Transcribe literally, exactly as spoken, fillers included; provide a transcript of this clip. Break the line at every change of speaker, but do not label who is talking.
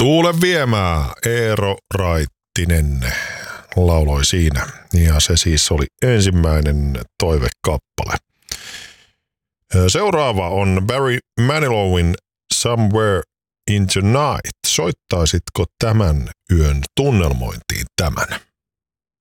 Tuule viemää, Eero Raittinen lauloi siinä. Ja se siis oli ensimmäinen toivekappale. Seuraava on Barry Manilowin Somewhere in the Night. Soittaisitko tämän yön tunnelmointiin tämän?